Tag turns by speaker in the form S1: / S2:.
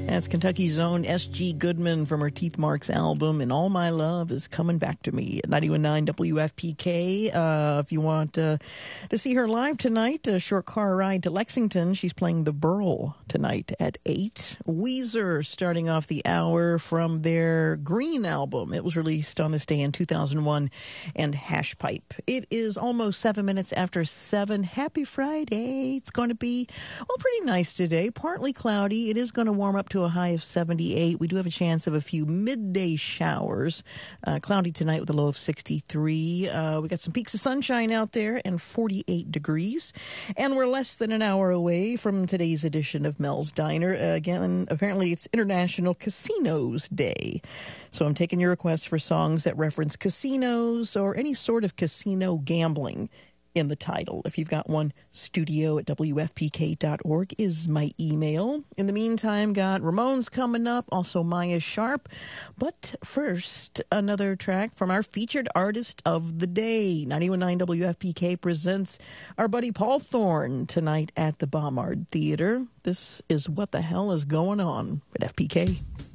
S1: That's Kentucky's own S.G. Goodman from her Teeth Marks album, and All My Love is Coming Back to Me at 91.9 WFPK. If you want to see her live tonight, a short car ride to Lexington. She's playing the Burl tonight at 8. Weezer starting off the hour from their Green album. It was released on this day in 2001, and Hash Pipe. It is almost 7 minutes after 7. Happy Friday. It's going to be, well, pretty nice today. Partly cloudy. It is going to warm up to a high of 78. We do have a chance of a few midday showers. Cloudy tonight with a low of 63. We got some peaks of sunshine out there and 48 degrees. And we're less than an hour away from today's edition of Mel's Diner. Again, apparently it's International Casinos Day. So I'm taking your requests for songs that reference casinos or any sort of casino gambling in the title. If you've got one, studio@wfpk.org is my email. In the meantime, got Ramones coming up, also Maya Sharp. But first, another track from our featured artist of the day. 91.9 WFPK presents our buddy Paul Thorne tonight at the Baumard Theater. This is What the Hell is Going On at FPK.